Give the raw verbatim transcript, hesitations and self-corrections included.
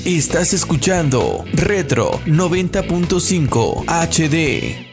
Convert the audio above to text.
Estás escuchando Retro noventa punto cinco H D.